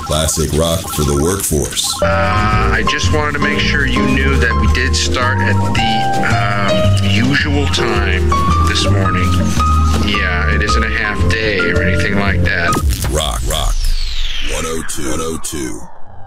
Classic rock for the workforce. I just wanted to make sure you knew that we did start at the usual time this morning. Yeah, it isn't a half day or anything like that. Rock 102.